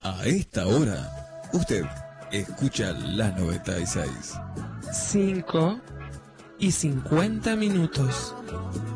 A esta hora, usted escucha la 96. 5:50.